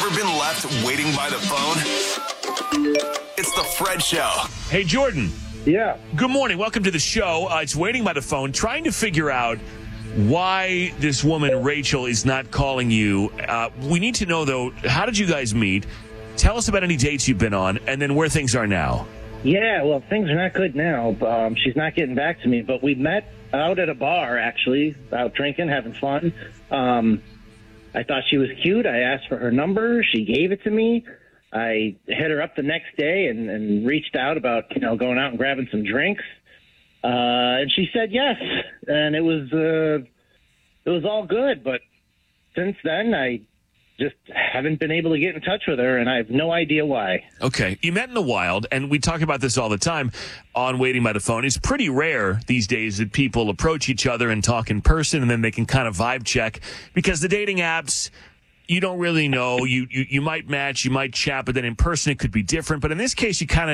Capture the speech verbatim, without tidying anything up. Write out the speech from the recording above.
Ever been left waiting by the phone? It's the Fred Show. Hey, Jordan. Yeah. Good morning. Welcome to the show. Uh, it's Waiting by the Phone, trying to figure out why this woman, Rachel, is not calling you. Uh, we need to know, though, how did you guys meet? Tell us about any dates you've been on, and then where things are now. Yeah, well, things are not good now. Um, she's not getting back to me, but we met out at a bar, actually, out drinking, having fun. Um, I thought she was cute. I asked for her number. She gave it to me. I hit her up the next day and, and reached out about, you know, going out and grabbing some drinks. Uh, and she said yes. And it was, uh, it was all good. But since then, I just haven't been able to get in touch with her, and I have no idea why. Okay. You met in the wild, and we talk about this all the time on Waiting by the Phone. It's pretty rare these days that people approach each other and talk in person, and then they can kind of vibe check, because the dating apps, you don't really know. You, you, you might match, you might chat, but then in person it could be different. But in this case, you kind of